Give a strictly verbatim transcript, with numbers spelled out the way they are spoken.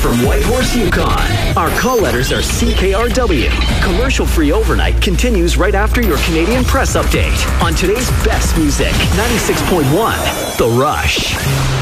from Whitehorse, Yukon. Our call letters are C K R W. Commercial-free overnight continues right after your Canadian Press Update on today's best music, ninety-six point one, The Rush.